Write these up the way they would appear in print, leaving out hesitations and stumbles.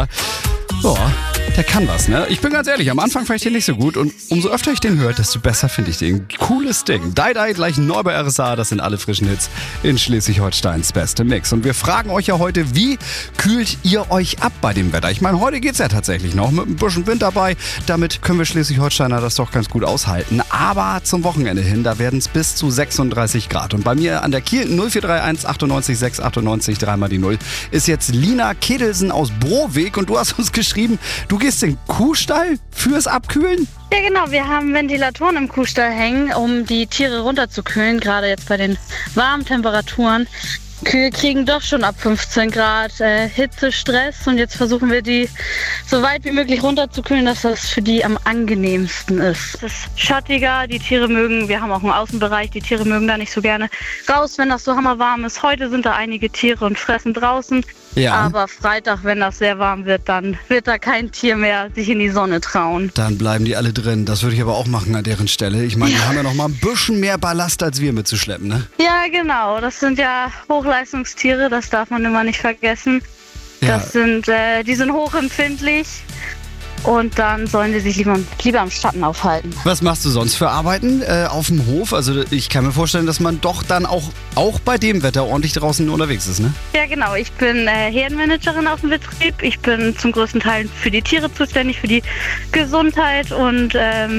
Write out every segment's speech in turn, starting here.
Star. Boah, der kann was, ne? Ich bin ganz ehrlich, am Anfang fand ich den nicht so gut und umso öfter ich den höre, desto besser finde ich den. Cooles Ding. Die gleich neu bei RSA, das sind alle frischen Hits in Schleswig-Holsteins beste Mix. Und wir fragen euch ja heute, wie kühlt ihr euch ab bei dem Wetter? Ich meine, heute geht's ja tatsächlich noch mit ein bisschen Wind dabei. Damit können wir Schleswig-Holsteiner das doch ganz gut aushalten. Aber zum Wochenende hin, da werden es bis zu 36 Grad. Und bei mir an der Kiel 0431 98 6 98 3 die 0 ist jetzt Lina Kedelsen aus Brohweg und du hast uns geschrieben, du gehst in den Kuhstall fürs Abkühlen? Ja genau, wir haben Ventilatoren im Kuhstall hängen, um die Tiere runterzukühlen, gerade jetzt bei den warmen Temperaturen. Kühe kriegen doch schon ab 15 Grad Hitze, Stress und jetzt versuchen wir die so weit wie möglich runterzukühlen, dass das für die am angenehmsten ist. Es ist schattiger, die Tiere mögen, wir haben auch einen Außenbereich, die Tiere mögen da nicht so gerne raus, wenn das so hammerwarm ist. Heute sind da einige Tiere und fressen draußen, Ja. aber Freitag, wenn das sehr warm wird, dann wird da kein Tier mehr sich in die Sonne trauen. Dann bleiben die alle drin. Das würde ich aber auch machen an deren Stelle. Ich meine, die haben ja noch mal ein bisschen mehr Ballast als wir mitzuschleppen, ne? Ja genau, das sind ja Hochleistungstiere, das darf man immer nicht vergessen. Das sind, die sind hochempfindlich und dann sollen die sich lieber am Schatten aufhalten. Was machst du sonst für Arbeiten auf dem Hof? Also ich kann mir vorstellen, dass man doch dann auch bei dem Wetter ordentlich draußen unterwegs ist, ne? Ja genau, ich bin Herdenmanagerin auf dem Betrieb. Ich bin zum größten Teil für die Tiere zuständig, für die Gesundheit und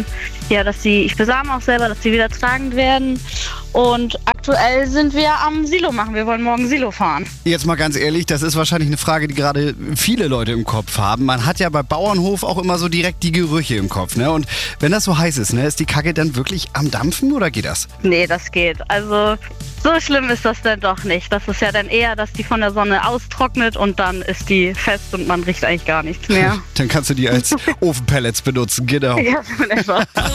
ich besame auch selber, dass sie wieder tragend werden. Und aktuell sind wir am Silo machen. Wir wollen morgen Silo fahren. Jetzt mal ganz ehrlich, das ist wahrscheinlich eine Frage, die gerade viele Leute im Kopf haben. Man hat ja bei Bauernhof auch immer so direkt die Gerüche im Kopf, ne? Und wenn das so heiß ist, ne, ist die Kacke dann wirklich am Dampfen oder geht das? Nee, das geht. Also so schlimm ist das dann doch nicht. Das ist ja dann eher, dass die von der Sonne austrocknet und dann ist die fest und man riecht eigentlich gar nichts mehr. Dann kannst du die als Ofenpellets benutzen, genau. Ja, so in etwa.